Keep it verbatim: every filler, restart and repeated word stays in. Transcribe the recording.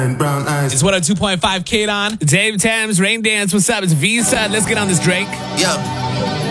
And brown eyes. It's one oh two point five Kate on. Dave Tams, Rain Dance. What's up? It's Visa. Let's get on this Drake. Yeah.